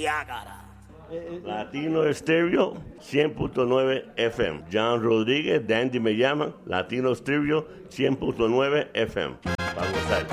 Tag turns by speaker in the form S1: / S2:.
S1: Niágara.
S2: Latino Estéreo 100.9 FM. John Rodríguez, Dandy me llaman. Latino Estéreo 100.9 FM. Vamos a ver.